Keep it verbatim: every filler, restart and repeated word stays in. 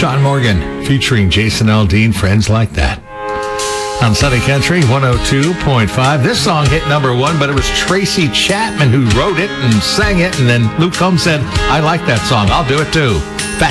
John Morgan featuring Jason Aldean, Friends Like That. On Sunny Country one oh two point five. This song hit number one, but it was Tracy Chapman who wrote it and sang it, and then Luke Combs said, I like that song. I'll do it too. Fat